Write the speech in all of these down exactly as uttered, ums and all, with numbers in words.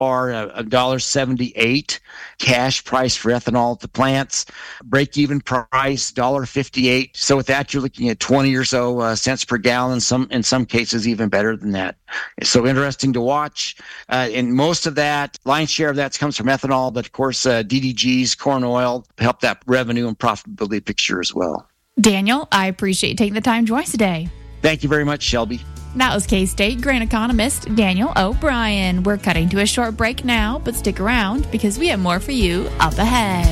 are a one dollar seventy-eight cash price for ethanol at the plants, break-even price one dollar fifty-eight. So with that, you're looking at twenty or so uh, cents per gallon. Some in some cases even better than that. So interesting to watch. Uh, and most of that, lion's share of that comes from ethanol, but of course uh, D D Gs, corn oil help that revenue and profitability picture as well. Daniel, I appreciate you taking the time to join us today. Thank you very much, Shelby. That was K-State grain economist Daniel O'Brien. We're cutting to a short break now, but stick around because we have more for you up ahead.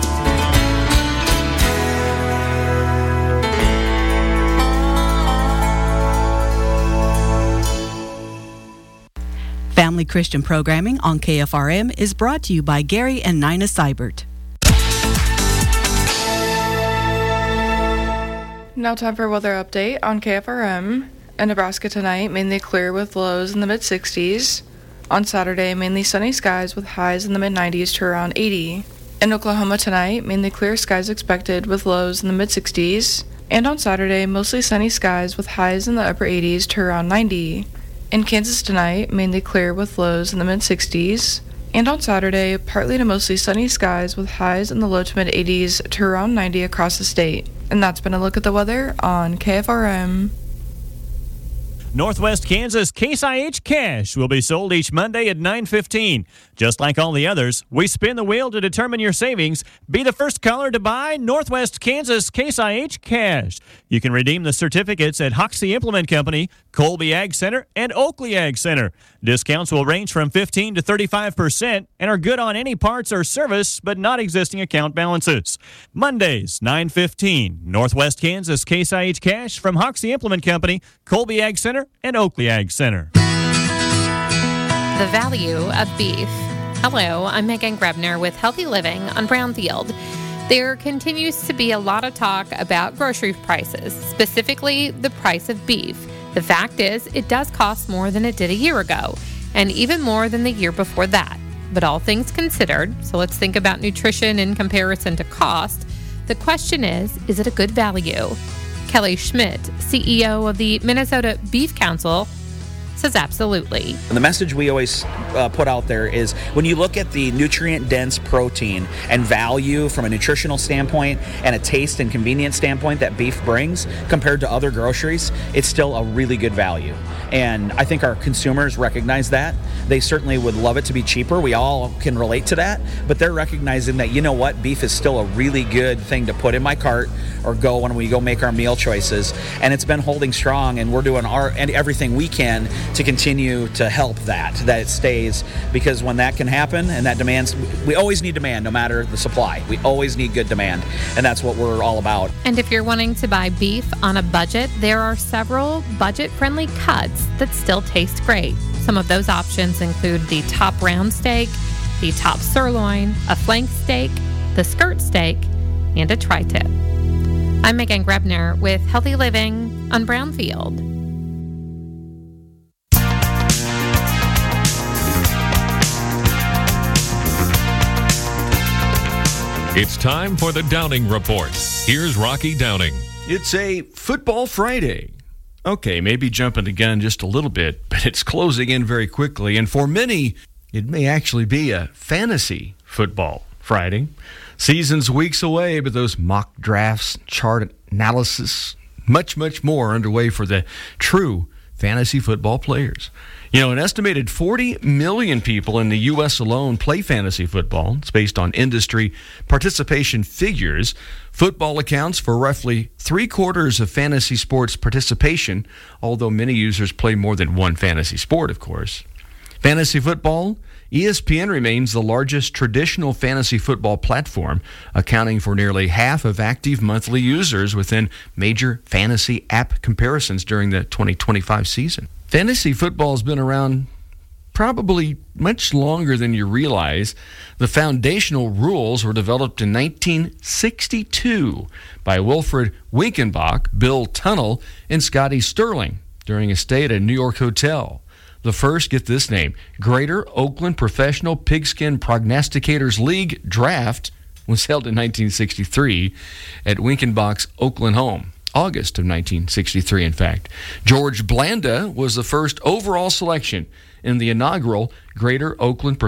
Family Christian programming on K F R M is brought to you by Gary and Nina Seibert. Now time for a weather update on K F R M. In Nebraska tonight, mainly clear with lows in the mid sixties. On Saturday, mainly sunny skies with highs in the mid nineties to around eighty. In Oklahoma tonight, mainly clear skies expected with lows in the mid sixties. And on Saturday, mostly sunny skies with highs in the upper eighties to around ninety. In Kansas tonight, mainly clear with lows in the mid sixties. And on Saturday, partly to mostly sunny skies with highs in the low to mid eighties to around ninety across the state. And that's been a look at the weather on K F R M. Northwest Kansas Case I H Cash will be sold each Monday at nine fifteen. Just like all the others, we spin the wheel to determine your savings. Be the first caller to buy Northwest Kansas Case I H Cash. You can redeem the certificates at Hoxie Implement Company, Colby Ag Center, and Oakley Ag Center. Discounts will range from fifteen to thirty-five percent and are good on any parts or service, but not existing account balances. Mondays, nine fifteen. Northwest Kansas Case I H Cash from Hoxie Implement Company, Colby Ag Center, and Oakley Ag Center. The value of beef. Hello, I'm Megan Grebner with Healthy Living on Brownfield. There continues to be a lot of talk about grocery prices, specifically the price of beef. The fact is, it does cost more than it did a year ago, and even more than the year before that. But all things considered, so let's think about nutrition in comparison to cost. The question is, is it a good value? Kelly Schmidt, C E O of the Minnesota Beef Council, says absolutely. And the message we always uh, put out there is when you look at the nutrient-dense protein and value from a nutritional standpoint and a taste and convenience standpoint that beef brings compared to other groceries, it's still a really good value. And I think our consumers recognize that. They certainly would love it to be cheaper. We all can relate to that. But they're recognizing that, you know what, beef is still a really good thing to put in my cart or go when we go make our meal choices. And it's been holding strong, and we're doing our and everything we can to continue to help that, that it stays. Because when that can happen and that demands, we always need demand no matter the supply. We always need good demand. And that's what we're all about. And if you're wanting to buy beef on a budget, there are several budget-friendly cuts that still taste great. Some of those options include the top round steak, the top sirloin, a flank steak, the skirt steak, and a tri-tip. I'm Megan Grebner with Healthy Living on Brownfield. It's time for the Downing Report. Here's Rocky Downing. It's a football Friday. Okay, maybe jumping the gun just a little bit, but it's closing in very quickly. And for many, it may actually be a fantasy football Friday. Season's weeks away, but those mock drafts, chart analysis, much, much more underway for the true fantasy football players. You know, an estimated forty million people in the U S alone play fantasy football. It's based on industry participation figures. Football accounts for roughly three-quarters of fantasy sports participation, although many users play more than one fantasy sport, of course. Fantasy football, E S P N remains the largest traditional fantasy football platform, accounting for nearly half of active monthly users within major fantasy app comparisons during the twenty twenty-five season. Fantasy football has been around probably much longer than you realize. The foundational rules were developed in nineteen sixty-two by Wilfred Winkenbach, Bill Tunnell, and Scotty Sterling during a stay at a New York hotel. The first, get this name, Greater Oakland Professional Pigskin Prognosticators League draft was held in nineteen sixty-three at Winkenbach's Oakland home. August of nineteen sixty-three, in fact. George Blanda was the first overall selection in the inaugural Greater Oakland